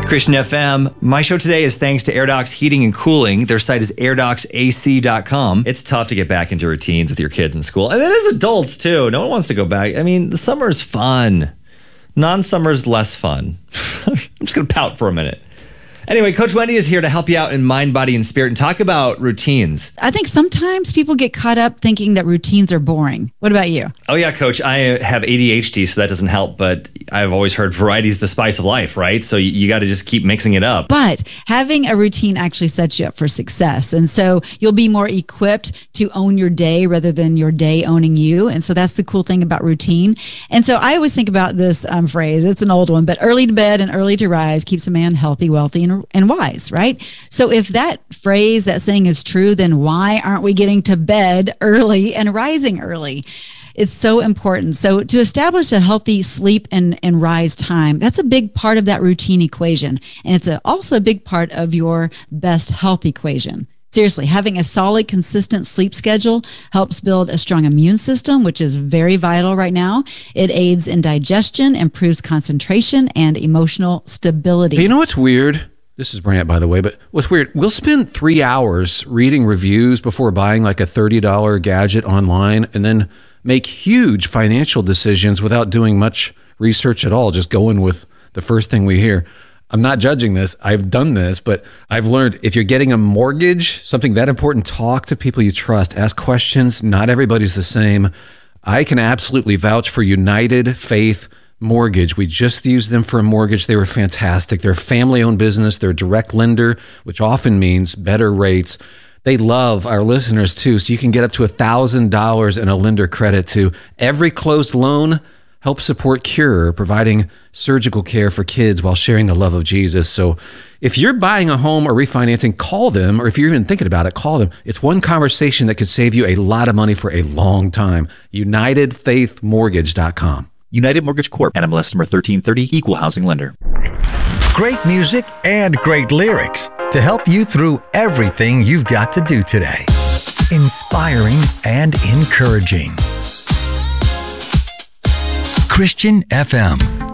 Christian FM. My show today is thanks to AirDocs Heating and Cooling. Their site is airdocsac.com. It's tough to get back into routines with your kids in school. And then as adults, too. No one wants to go back. I mean, the summer is fun. Non-summer is less fun. I'm just going to pout for a minute. Anyway, Coach Wendy is here to help you out in mind, body, and spirit and talk about routines. I think sometimes people get caught up thinking that routines are boring. What about you? Oh, yeah, Coach. I have ADHD, so that doesn't help. But I've always heard variety is the spice of life, right? So you got to just keep mixing it up. But having a routine actually sets you up for success. And so you'll be more equipped to own your day rather than your day owning you. And so that's the cool thing about routine. And so I always think about this phrase. It's an old one, but early to bed and early to rise keeps a man healthy, wealthy, and wise, right? So if that phrase, that saying is true, then why aren't we getting to bed early and rising early? It's so important. So to establish a healthy sleep and rise time, that's a big part of that routine equation. And it's also a big part of your best health equation. Seriously, having a solid, consistent sleep schedule helps build a strong immune system, which is very vital right now. It aids in digestion, improves concentration, and emotional stability. Hey, you know what's weird? This is Brant, by the way, but what's weird, we'll spend 3 hours reading reviews before buying like a $30 gadget online and then make huge financial decisions without doing much research at all, just going with the first thing we hear. I'm not judging this. I've done this, but I've learned if you're getting a mortgage, something that important, talk to people you trust, ask questions. Not everybody's the same. I can absolutely vouch for United Faith Mortgage. We just used them for a mortgage. They were fantastic. They're a family-owned business. They're a direct lender, which often means better rates. They love our listeners too, so you can get up to $1,000 in a lender credit to every closed loan. Help support Cure, providing surgical care for kids while sharing the love of Jesus. So if you're buying a home or refinancing, call them, or if you're even thinking about it, call them. It's one conversation that could save you a lot of money for a long time. UnitedFaithMortgage.com. United Mortgage Corp. NMLS number 1330, Equal Housing Lender. Great music and great lyrics to help you through everything you've got to do today. Inspiring and encouraging. Christian FM.